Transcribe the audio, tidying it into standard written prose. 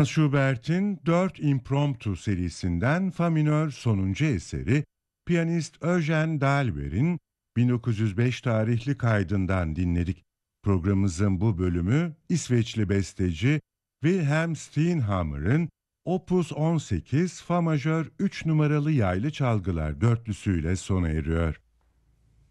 Schubert'in 4 Impromptu serisinden Fa minör sonuncu eseri, piyanist Eugene Dalberg'in 1905 tarihli kaydından dinledik. Programımızın bu bölümü İsveçli besteci Wilhelm Steinhammer'ın Opus 18 Fa majör 3 numaralı yaylı çalgılar dörtlüsüyle sona eriyor.